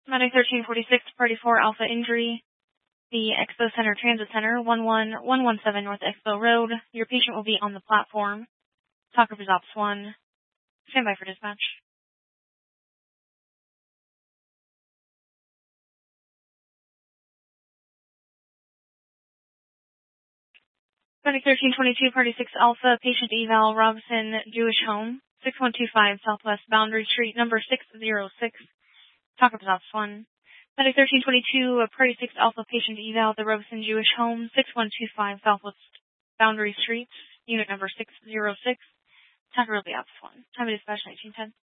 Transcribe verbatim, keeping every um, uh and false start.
Medic thirteen forty-six, Party four Alpha Injury, the Expo Center Transit Center, one one one one seven North Expo Road. Your patient will be on the platform. Talk Group is Ops one. Stand by for dispatch. Medic thirteen twenty-two, Party six Alpha, Patient Eval, Robson Jewish Home, six one two five Southwest Boundary Street, number six zero six. Talk Group is Ops one. Medic thirteen twenty-two, Party six Alpha, Patient Eval, the Robson Jewish Home, six one two five Southwest Boundary Street, unit number six zero six. Talk Group will be Ops one. Time of dispatch nineteen ten.